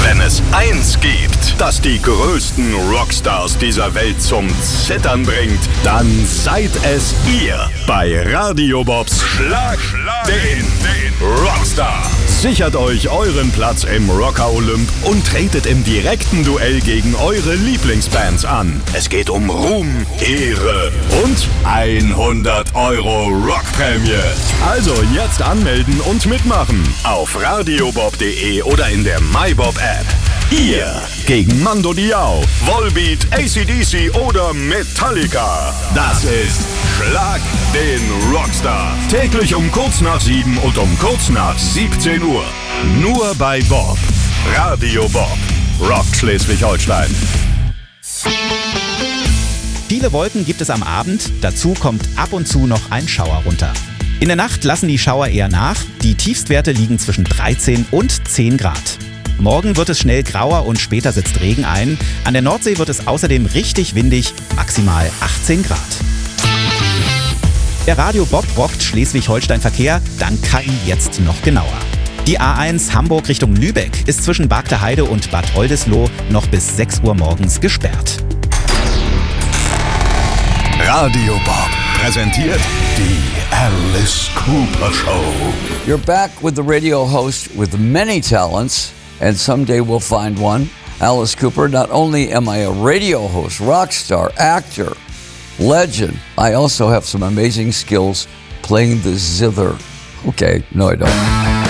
Wenn es eins gibt, das die größten Rockstars dieser Welt zum Zittern bringt, dann seid es ihr. Bei Radio Bobs Schlag den Rockstar. Sichert euch euren Platz im Rocker Olymp und tretet im direkten Duell gegen eure Lieblingsbands an. Es geht um Ruhm, Ehre und 100 Euro Rockprämie. Also jetzt anmelden und mitmachen auf radiobob.de oder in der MyBob-App. Ihr gegen Mando Diao, Volbeat, AC/DC oder Metallica. Das ist Schlag den Rockstar. Täglich um kurz nach 7 und um kurz nach 17 Uhr. Nur bei Bob. Radio Bob. Rock Schleswig-Holstein. Viele Wolken gibt es am Abend, dazu kommt ab und zu noch ein Schauer runter. In der Nacht lassen die Schauer eher nach, die Tiefstwerte liegen zwischen 13 und 10 Grad. Morgen wird es schnell grauer und später setzt Regen ein. An der Nordsee wird es außerdem richtig windig, maximal 18 Grad. Der Radio Bob rockt Schleswig-Holstein-Verkehr, dank KI jetzt noch genauer. Die A1 Hamburg Richtung Lübeck ist zwischen Bargteheide und Bad Oldesloe noch bis 6 Uhr morgens gesperrt. Radio Bob präsentiert die Alice Cooper Show. You're back with the radio host with many talents, and someday we'll find one. Alice Cooper. Not only am I a radio host, rock star, actor, legend, I also have some amazing skills playing the zither. Okay, no I don't.